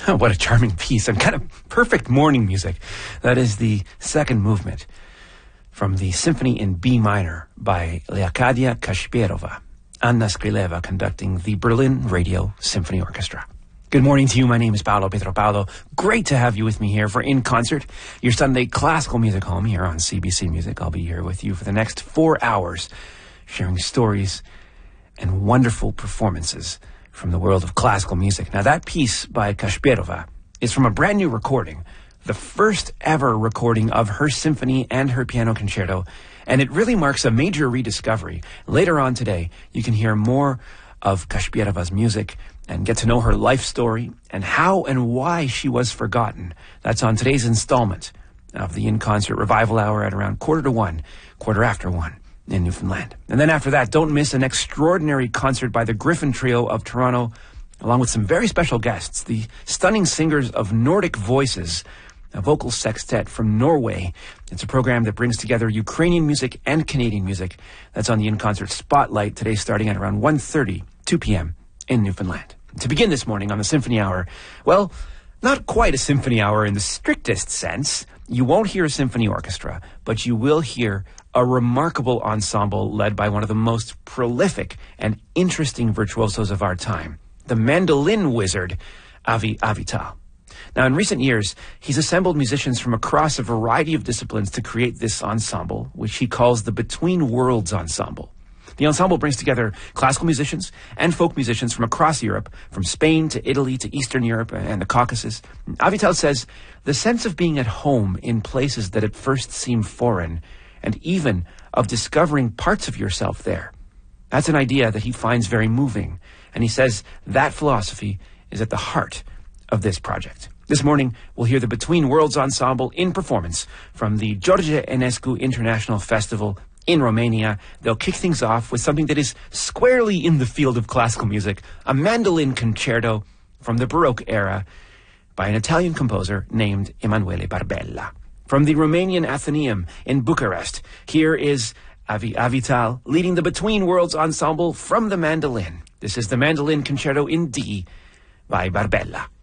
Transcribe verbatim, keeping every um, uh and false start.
Oh, what a charming piece, and kind of perfect morning music. That is the second movement from the Symphony in B minor by Leocadia Kashpirova. Anna Skrileva conducting the Berlin Radio Symphony Orchestra. Good morning to you. My name is Paolo Petropaulo. Great to have you with me here for In Concert, your Sunday classical music home here on C B C Music. I'll be here with you for the next four hours, sharing stories and wonderful performances from the world of classical music. Now, that piece by Kashpirova is from a brand new recording, the first ever recording of her symphony and her piano concerto, and it really marks a major rediscovery. Later on today, you can hear more of Kashpirova's music and get to know her life story and how and why she was forgotten. That's on today's installment of the In Concert Revival Hour at around quarter to one, quarter after one in Newfoundland. And then after that, don't miss an extraordinary concert by the Griffin Trio of Toronto, along with some very special guests, the stunning singers of Nordic Voices, a vocal sextet from Norway. It's a program that brings together Ukrainian music and Canadian music. That's on the In Concert Spotlight today, starting at around one thirty, two p.m. in Newfoundland. To begin this morning on the Symphony Hour, well, not quite a symphony hour in the strictest sense. You won't hear a symphony orchestra, but you will hear a remarkable ensemble led by one of the most prolific and interesting virtuosos of our time, the mandolin wizard, Avi Avital. Now, in recent years, he's assembled musicians from across a variety of disciplines to create this ensemble, which he calls the Between Worlds Ensemble. The ensemble brings together classical musicians and folk musicians from across Europe, from Spain to Italy to Eastern Europe and the Caucasus. Avital says, the sense of being at home in places that at first seem foreign, and even of discovering parts of yourself there. That's an idea that he finds very moving, and he says that philosophy is at the heart of this project. This morning, we'll hear the Between Worlds Ensemble in performance from the George Enescu International Festival in Romania. They'll kick things off with something that is squarely in the field of classical music, a mandolin concerto from the Baroque era by an Italian composer named Emanuele Barbella. From the Romanian Athenaeum in Bucharest, here is Avi Avital leading the Between Worlds Ensemble from the mandolin. This is the Mandolin Concerto in D by Barbella.